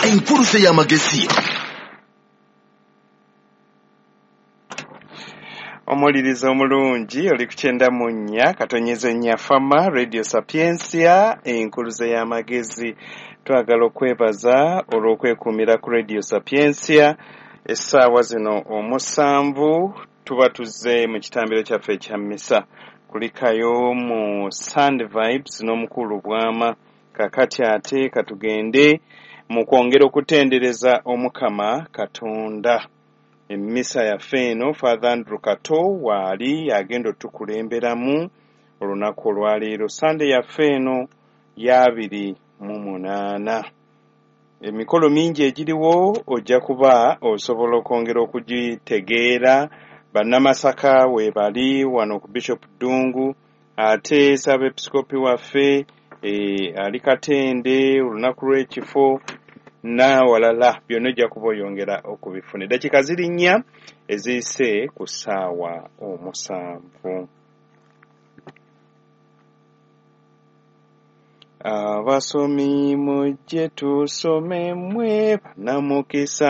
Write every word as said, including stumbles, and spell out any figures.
enkuluze y'amagezi. Omuliriza omulungi oli ku kyenda mu nnya katonyeze nnya fama Radio Sapiensia enkuluze y'amagezi. Twagala okwebaza olw'okwekuumira ku Radio Sapiensia essaawa zino omusanvu tuba tuzze mu kitambiro kyaffe ekya mmisa kulikayo mu Sunday Vibes n'omukulu bwama. Kakati ate katugende mu kwongera okutendereza omukama Katonda. Emmisa yaffe eno Father Andrew Kato waali agenda otukulemberamu olunaku olwaleero. Sunday yaffe eno y'abiri mu munaana. Emikolo mingi egiriwo ojja kuba osobola okwongera okugitegeera. Bannamasaka we bali wano ku Bishop Ddungu, ate Ssabepiskopi waffe e, ali Katende olunaku lw'ekifo n'awalala byonna ojja kuba oyongera okubifuna. Eddakiika ziri nnya eziyise ku ssaawa omusanvu. Abasomi mujje tusome mmwe bannamukisa.